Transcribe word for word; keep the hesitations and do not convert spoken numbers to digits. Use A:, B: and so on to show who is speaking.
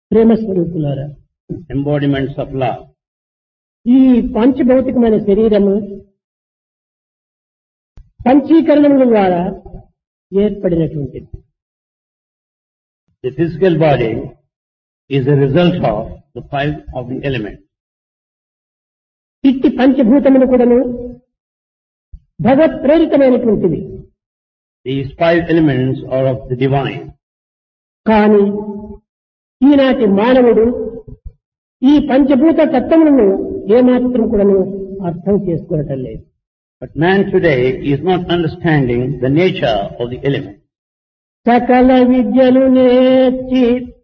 A: ప్రేమ స్వరూపులారా,
B: embodiments of love.
A: ఈ పంచభౌతికమైన శరీరము పంచీకరణముల ద్వారా ఏర్పడినటువంటిది.
B: The physical body is a result of the five of the elements.
A: ఇట్టి పంచభూతములు కూడాను భగవత్ ప్రేరితమైనటువంటివి.
B: These five elements are of the divine.
A: కానీ ఈనాటి మానవుడు ఈ పంచభూత తత్వములను ఏమాత్రం కూడాను అర్థం చేసుకోవటం లేదు.
B: But man today is not understanding the nature of the elements.
A: సకల విద్యలు నేర్చి